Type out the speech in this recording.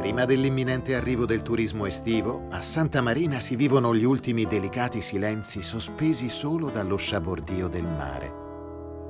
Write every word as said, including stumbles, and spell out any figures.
Prima dell'imminente arrivo del turismo estivo, a Santa Marina si vivono gli ultimi delicati silenzi sospesi solo dallo sciabordio del mare.